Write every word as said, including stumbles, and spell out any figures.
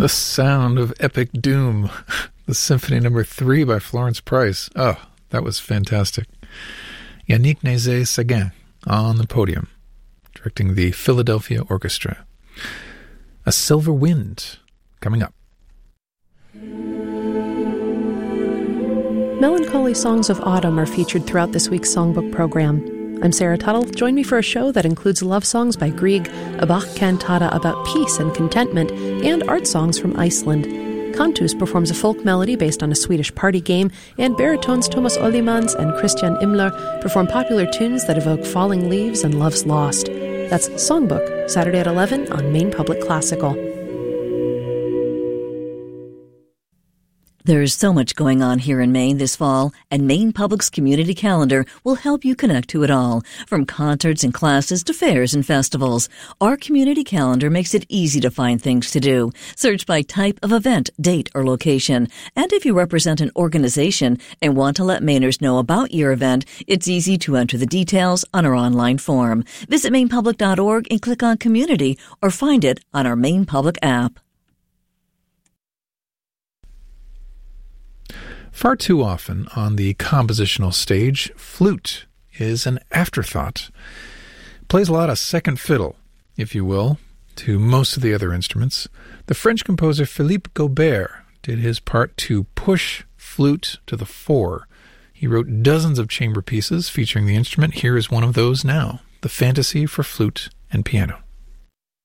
The sound of epic doom. The Symphony Number Three by Florence Price. Oh, that was fantastic. Yannick Nézet-Séguin on the podium, directing the Philadelphia Orchestra. A Silver Wind coming up. Melancholy songs of autumn are featured throughout this week's songbook program. I'm Sarah Tuttle. Join me for a show that includes love songs by Grieg, a Bach cantata about peace and contentment, and art songs from Iceland. Cantus performs a folk melody based on a Swedish party game, and baritones Thomas Ollimans and Christian Imler perform popular tunes that evoke falling leaves and love's lost. That's Songbook, Saturday at eleven on Maine Public Classical. There's so much going on here in Maine this fall, and Maine Public's community calendar will help you connect to it all. From concerts and classes to fairs and festivals, our community calendar makes it easy to find things to do. Search by type of event, date, or location. And if you represent an organization and want to let Mainers know about your event, it's easy to enter the details on our online form. Visit maine public dot org and click on Community, or find it on our Maine Public app. Far too often on the compositional stage, flute is an afterthought. Plays a lot of second fiddle, if you will, to most of the other instruments. The French composer Philippe Gaubert did his part to push flute to the fore. He wrote dozens of chamber pieces featuring the instrument. Here is one of those now, the Fantasy for Flute and Piano.